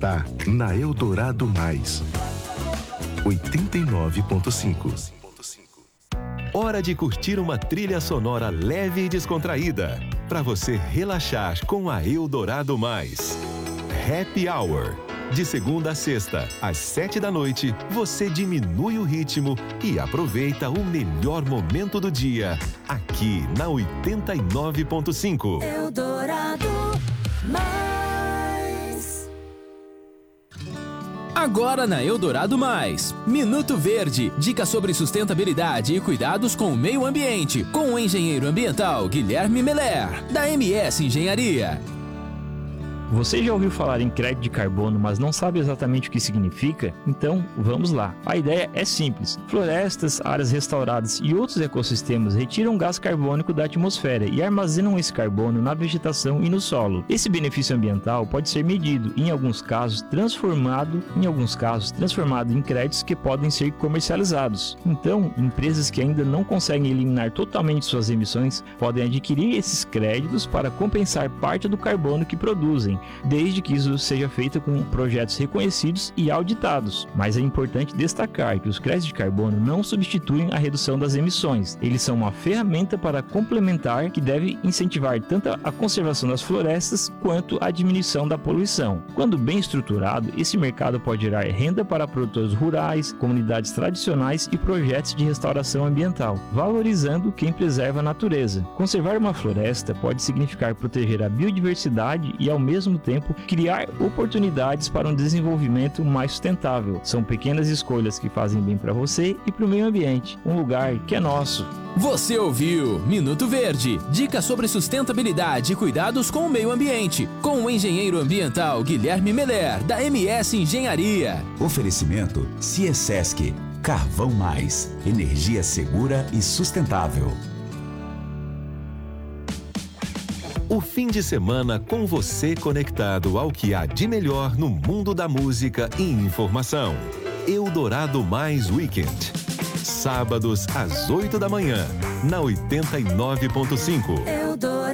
está na Eldorado Mais. 89.5. Hora de curtir uma trilha sonora leve e descontraída, para você relaxar com a Eldorado Mais. Happy Hour. De segunda a sexta, às 7 da noite, você diminui o ritmo e aproveita o melhor momento do dia, aqui na 89.5. Eldorado Mais. Agora na Eldorado Mais, Minuto Verde, dicas sobre sustentabilidade e cuidados com o meio ambiente, com o engenheiro ambiental Guilherme Meller, da MS Engenharia. Você já ouviu falar em crédito de carbono, mas não sabe exatamente o que significa? Então, vamos lá. A ideia é simples. Florestas, áreas restauradas e outros ecossistemas retiram gás carbônico da atmosfera e armazenam esse carbono na vegetação e no solo. Esse benefício ambiental pode ser medido e, em alguns casos, transformado em créditos que podem ser comercializados. Então, empresas que ainda não conseguem eliminar totalmente suas emissões podem adquirir esses créditos para compensar parte do carbono que produzem, desde que isso seja feito com projetos reconhecidos e auditados. Mas é importante destacar que os créditos de carbono não substituem a redução das emissões. Eles são uma ferramenta para complementar que deve incentivar tanto a conservação das florestas quanto a diminuição da poluição. Quando bem estruturado, esse mercado pode gerar renda para produtores rurais, comunidades tradicionais e projetos de restauração ambiental, valorizando quem preserva a natureza. Conservar uma floresta pode significar proteger a biodiversidade e, ao mesmo tempo, criar oportunidades para um desenvolvimento mais sustentável. São pequenas escolhas que fazem bem para você e para o meio ambiente, um lugar que é nosso. Você ouviu Minuto Verde, dicas sobre sustentabilidade e cuidados com o meio ambiente, com o engenheiro ambiental Guilherme Meller, da MS Engenharia. Oferecimento Ciesesc, Carvão Mais, energia segura e sustentável. O fim de semana com você conectado ao que há de melhor no mundo da música e informação. Eldorado Mais Weekend. Sábados às 8 da manhã, na 89.5.